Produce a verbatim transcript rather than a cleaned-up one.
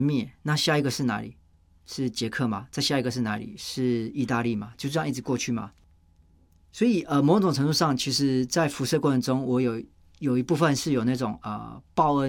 灭，那下一个是哪里？是捷克嘛？再下一个是哪里？是意大利嘛？就这样一直过去嘛？所以呃，某种程度上，其实在辐射过程中，我有有一部分是有那种呃报恩